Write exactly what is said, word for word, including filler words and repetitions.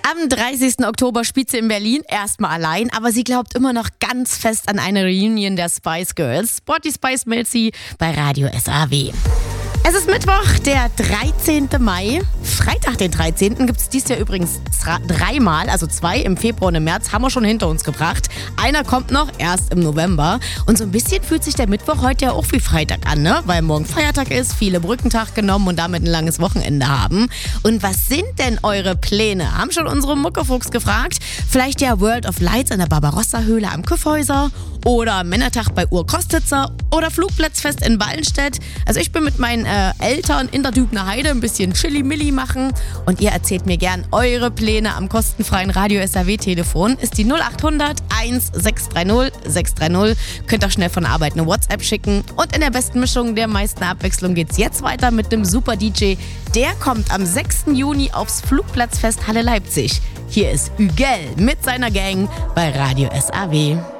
Am dreißigsten Oktober spielt sie in Berlin, erstmal allein, aber sie glaubt immer noch ganz fest an eine Reunion der Spice Girls. Sporty Spice meldet sie bei Radio S A W. Es ist Mittwoch, der dreizehnten Mai. Freitag, den dreizehnten gibt es dieses Jahr übrigens dreimal, also zwei im Februar und im März, haben wir schon hinter uns gebracht. Einer kommt noch, erst im November. Und so ein bisschen fühlt sich der Mittwoch heute ja auch wie Freitag an, ne? Weil morgen Feiertag ist, viele Brückentag genommen und damit ein langes Wochenende haben. Und was sind denn eure Pläne? Haben schon unsere Muckefuchs gefragt. Vielleicht ja World of Lights in der Barbarossa-Höhle am Kyffhäuser oder Männertag bei Urkostitzer oder Flugplatzfest in Wallenstedt. Also ich bin mit meinen äh, Eltern in der Dübner Heide ein bisschen Chili-Milli machen und ihr erzählt mir gern eure Pläne am kostenfreien Radio S A W-Telefon. Ist die null acht hundert eins sechs drei null sechs drei null. Könnt auch schnell von der Arbeit eine WhatsApp schicken. Und in der besten Mischung der meisten Abwechslung geht's jetzt weiter mit dem Super D J. Der kommt am sechsten Juni aufs Flugplatzfest Halle Leipzig. Hier ist Ügel mit seiner Gang bei Radio S A W.